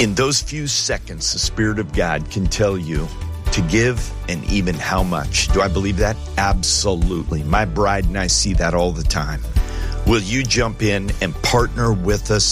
In those few seconds, the Spirit of God can tell you to give and even how much. Do I believe that? Absolutely. My bride and I see that all the time. Will you jump in and partner with us